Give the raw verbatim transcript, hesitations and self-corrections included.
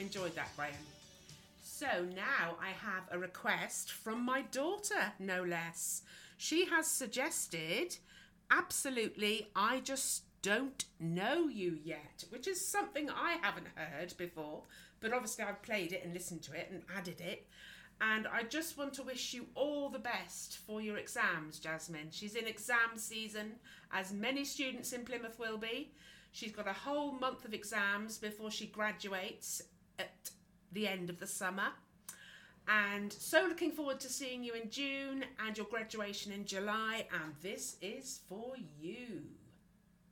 enjoyed that, Graham. So now I have a request from my daughter, no less. She has suggested, absolutely, I Just Don't Know You Yet, which is something I haven't heard before, but obviously I've played it and listened to it and added it. And I just want to wish you all the best for your exams, Jasmine. She's in exam season, as many students in Plymouth will be. She's got a whole month of exams before she graduates at the end of the summer. And so looking forward to seeing you in June and your graduation in July. And this is for you.